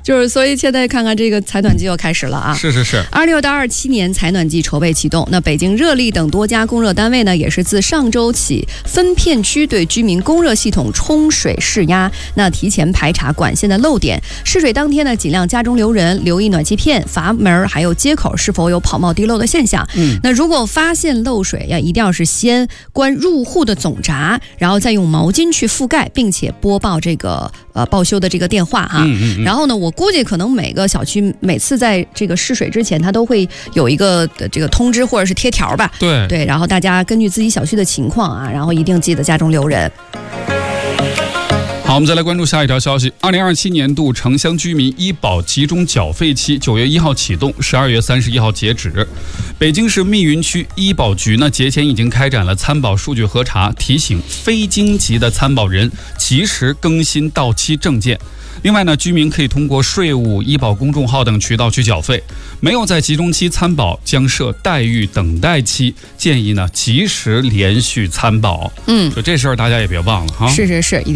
就是所以现在看看这个采暖季又开始了啊。 是 26到27年采暖季筹备启动，那北京热力等多家供热单位呢，也是自上周起分片区对居民供热系统冲水试压，那提前排查管线的漏点。试水当天呢，尽量家中留人，留意暖气片、阀门还有接口是否有跑冒滴漏的现象。那如果发现漏水呀，一定要是先关入户的总闸，然后再用毛巾去覆盖，并且拨报这个报修的这个电话哈。然后呢，我估计可能每个小区每次在这个试水之前，它都会有一个这个通知或者是贴条吧。对，然后大家根据自己小区的情况啊，然后一定记得家中留人。 好，我们再来关注下一条消息。2027年度城乡居民医保集中缴费期9月1号启动，12月31号截止。北京市密云区医保局呢，节前已经开展了参保数据核查，提醒非京籍的参保人及时更新到期证件。另外呢，居民可以通过税务、医保公众号等渠道去缴费。没有在集中期参保，将设待遇等待期，建议呢及时连续参保。就这事儿大家也别忘了哈。 是，